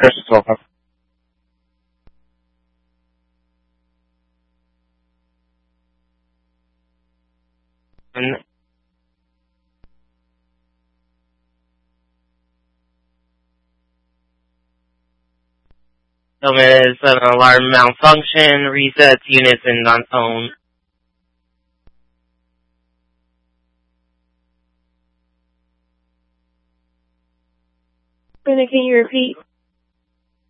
Crystal. Is an alarm malfunction, resets units in non-phone. Can you repeat?